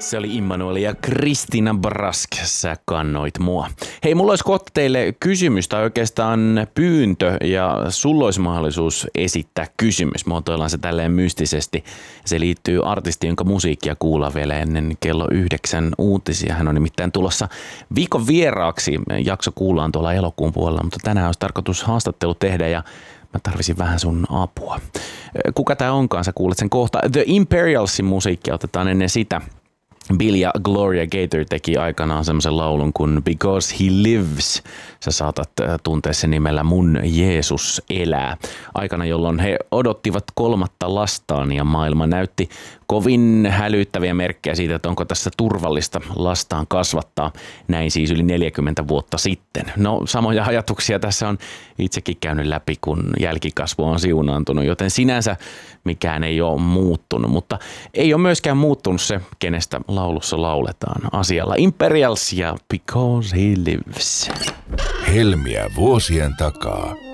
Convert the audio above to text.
Se oli Immanuel ja Kristina Brask, sä kannoit mua. Hei, mulla olisi kohta teille kysymys tai oikeastaan pyyntö ja sulla olisi mahdollisuus esittää kysymys. Muotoillaan se tälleen mystisesti. Se liittyy artistiin, jonka musiikkia kuullaan vielä ennen kello 9 uutisia. Hän on nimittäin tulossa viikon vieraaksi. Jakso kuullaan tuolla elokuun puolella, mutta tänään olisi tarkoitus haastattelu tehdä ja mä tarvisin vähän sun apua. Kuka tää onkaan, sä kuulet sen kohta. The Imperialsin musiikkia otetaan ennen sitä. Bill ja Gloria Gaynor teki aikanaan semmoisen laulun kuin Because He Lives. Sä saatat tuntea sen nimellä Mun Jeesus elää. Aikana, jolloin he odottivat 3. lastaan ja maailma näytti kovin hälyttäviä merkkejä siitä, että onko tässä turvallista lastaan kasvattaa. Näin siis yli 40 vuotta sitten. No, samoja ajatuksia tässä on itsekin käynyt läpi, kun jälkikasvu on siunaantunut, joten sinänsä mikään ei ole muuttunut, mutta ei ole myöskään muuttunut se, kenestä laulussa lauletaan asialla. Imperials ja Because He Lives. Helmiä vuosien takaa.